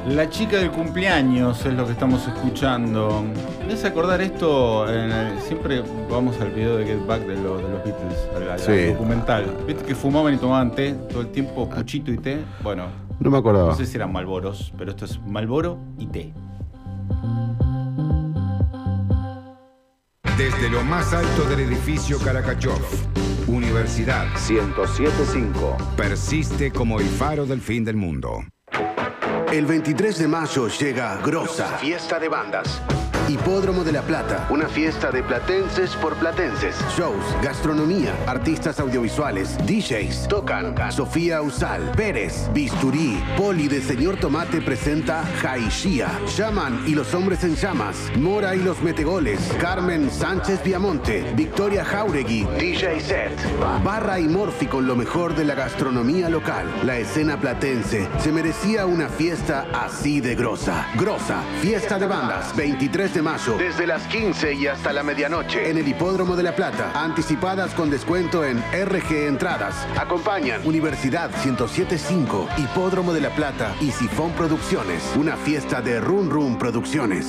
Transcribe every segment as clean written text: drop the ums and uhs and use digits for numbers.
La chica del cumpleaños es lo que estamos escuchando. Me hace acordar esto, siempre vamos al video de Get Back de los Beatles, al documental. ¿Viste que fumaban y tomaban té todo el tiempo, puchito y té? Bueno, no me acordaba. No sé si eran Marlboros, pero esto es Marlboro y té. Desde lo más alto del edificio Karakachov, Universidad 107.5 persiste como el faro del fin del mundo. El 23 de mayo llega Grosa, fiesta de bandas. Hipódromo de La Plata, una fiesta de platenses por platenses. Shows, gastronomía, artistas audiovisuales, DJs, tocan Sofía Usal, Pérez, Bisturí, Poli de Señor Tomate presenta Jaishía, Shaman y los Hombres en Llamas, Mora y los Metegoles, Carmen Sánchez Viamonte, Victoria Jauregui, DJ Set, Barra y Morphy con lo mejor de la gastronomía local. La escena platense se merecía una fiesta así de grosa. Grosa, fiesta de bandas, 23 de mayo, desde las 15 y hasta la medianoche, en el Hipódromo de La Plata. Anticipadas con descuento en RG Entradas. Acompañan Universidad 107.5, Hipódromo de La Plata y Sifón Producciones. Una fiesta de Run Run Producciones.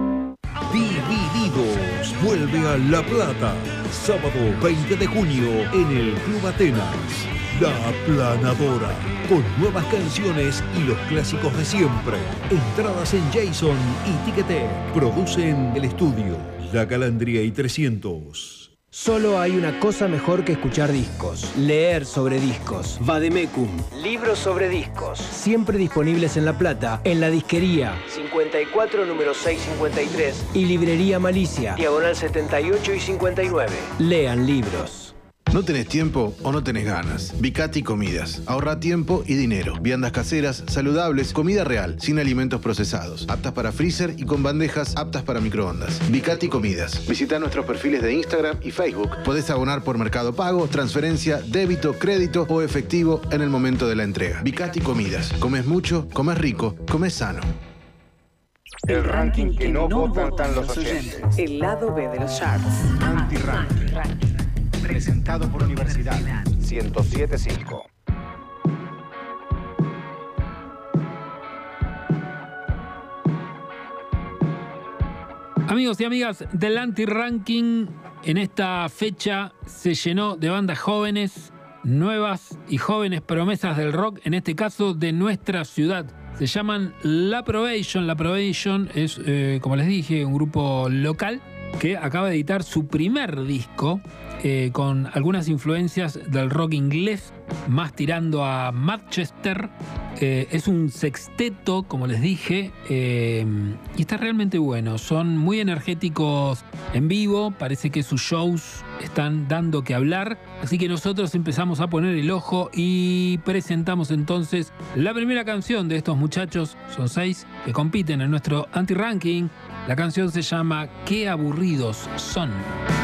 Divididos vuelve a La Plata, sábado 20 de junio en el Club Atenas. La Aplanadora, con nuevas canciones y los clásicos de siempre. Entradas en Jason y Ticketek. Producen el estudio La Calandria y 300. Solo hay una cosa mejor que escuchar discos. Leer sobre discos. Vademecum. Libros sobre discos. Siempre disponibles en La Plata, en la disquería 54, número 653. Y librería Malicia, diagonal 78 y 59. Lean libros. ¿No tenés tiempo o no tenés ganas? Vicati Comidas. Ahorra tiempo y dinero. Viandas caseras, saludables, comida real, sin alimentos procesados. Aptas para freezer y con bandejas aptas para microondas. Vicati Comidas. Visita nuestros perfiles de Instagram y Facebook. Podés abonar por Mercado Pago, transferencia, débito, crédito o efectivo en el momento de la entrega. Vicati Comidas. Comes mucho, comes rico, comes sano. El ranking que no votan los oyentes. El lado B de los charts. Anti-ranking. Presentado por Universidad 107.5. Amigos y amigas del Anti-Ranking, en esta fecha se llenó de bandas jóvenes, nuevas y jóvenes promesas del rock, en este caso de nuestra ciudad. Se llaman La Probation. La Probation es, como les dije, un grupo local que acaba de editar su primer disco con algunas influencias del rock inglés, más tirando a Manchester. Es un sexteto, como les dije, y está realmente bueno. Son muy energéticos en vivo, parece que sus shows están dando que hablar, así que nosotros empezamos a poner el ojo y presentamos entonces la primera canción de estos muchachos. Son 6 que compiten en nuestro anti-ranking. La canción se llama Qué aburridos son.